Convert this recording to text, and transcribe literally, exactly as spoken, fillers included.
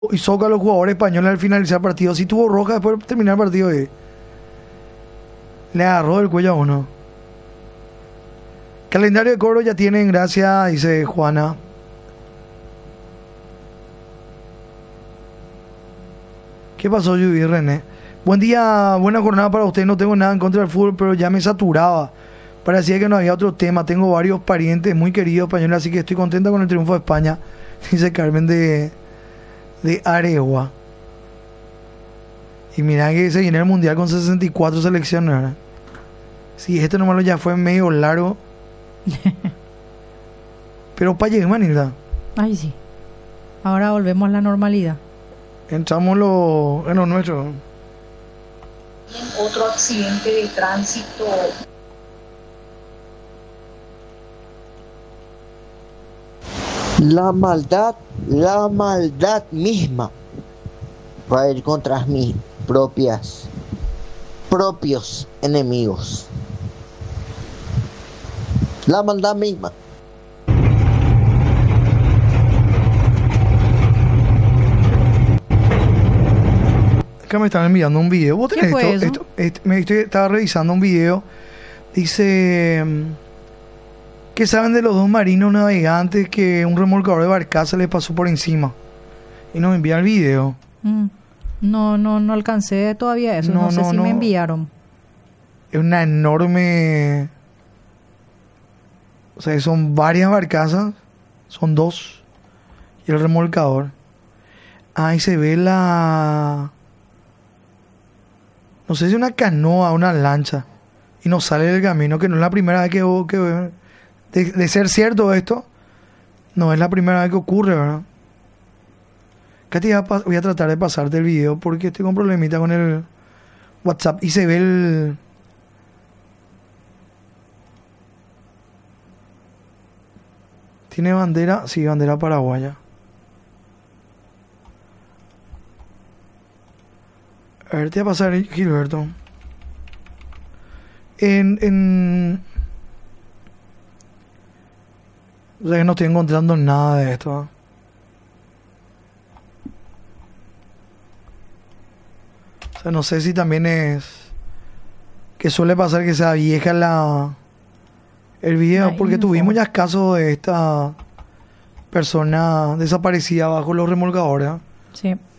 y soca a los jugadores españoles al finalizar el partido. Si tuvo roja después de terminar el partido, eh, le agarró el cuello a uno. Calendario de cobro ya tienen, gracias, dice Juana. ¿Qué pasó, Yubi René? Buen día, buena jornada para usted. No tengo nada en contra del fútbol, pero ya me saturaba. Parecía que no había otro tema. Tengo varios parientes muy queridos españoles, así que estoy contenta con el triunfo de España. Dice Carmen de, de Aregua. Y mira que se viene el mundial con sesenta y cuatro selecciones, ¿verdad? Sí, este nomás ya fue medio largo. Pero para llegar, manita. Ay, sí. Ahora volvemos a la normalidad. Entramos lo, en lo nuestro. Otro accidente de tránsito. La maldad, la maldad misma va a ir contra mis propias, propios enemigos. La maldad misma. Acá me están enviando un video. ¿Vos tenés ¿Qué fue esto? eso? Esto, esto- me estoy, estaba revisando un video. Dice mm, que saben de los dos marinos navegantes que un remolcador de barcaza les pasó por encima. Y nos envía el video. Mm. No, no, no alcancé todavía eso. No, No, sé no, si no. me enviaron. Es una enorme... O sea, son varias barcazas. Son dos. Y el remolcador. Ahí se ve la... No sé si una canoa o una lancha. Y nos sale del camino, que no es la primera vez que... que de, de ser cierto esto, no es la primera vez que ocurre, ¿verdad? Katy, voy a pas- voy a tratar de pasarte el video porque estoy con problemita con el WhatsApp. Y se ve el... ¿Tiene bandera? Sí, bandera paraguaya. A ver, te voy a pasar, Gilberto. En... en... O sea que no estoy encontrando nada de esto. ¿Eh? O sea, no sé si también es... Que suele pasar que sea vieja la... El video, La porque info. tuvimos ya casos de esta persona desaparecida bajo los remolcadores. ¿Eh? Sí.